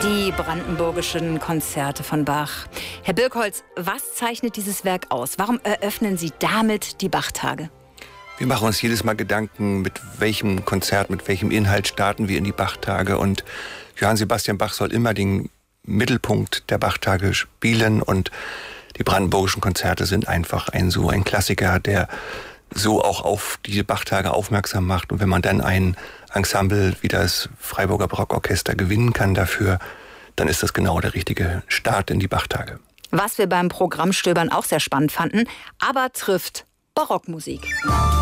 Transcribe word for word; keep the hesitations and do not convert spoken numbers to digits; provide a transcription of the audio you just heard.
Die brandenburgischen Konzerte von Bach. Herr Birkholz, was zeichnet dieses Werk aus? Warum eröffnen Sie damit die Bachtage? Wir machen uns jedes Mal Gedanken, mit welchem Konzert, mit welchem Inhalt starten wir in die Bachtage. Und Johann Sebastian Bach soll immer den Mittelpunkt der Bachtage spielen. Und die brandenburgischen Konzerte sind einfach ein so ein Klassiker, der so auch auf diese Bachtage aufmerksam macht. Und wenn man dann ein Ensemble wie das Freiburger Barockorchester gewinnen kann dafür, dann ist das genau der richtige Start in die Bachtage. Was wir beim Programmstöbern auch sehr spannend fanden, aber trifft Barockmusik.